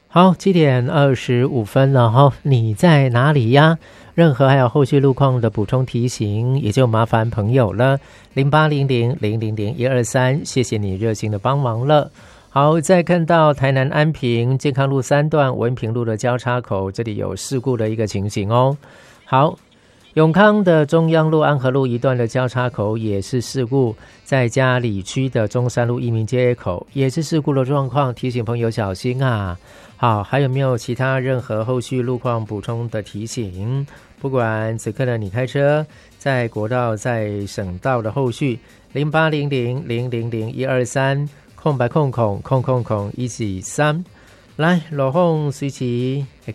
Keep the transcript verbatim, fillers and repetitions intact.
好，七点二十五分了哈，你在哪里呀？任何还有后续路况的补充提醒，也就麻烦朋友了，零八零零零零零一二三，谢谢你热心的帮忙了。好，再看到台南安平健康路三段文平路的交叉口，这里有事故的一个情形哦。好，永康的中央路安和路一段的交叉口也是事故，在嘉里区的中山路益民街口也是事故的状况，提醒朋友小心啊。好，还有没有其他任何后续路况补充的提醒？不管此刻的你开车在国道在省道的后续，零八零零零零零一二三空白空空空空空一起三，来路况随时会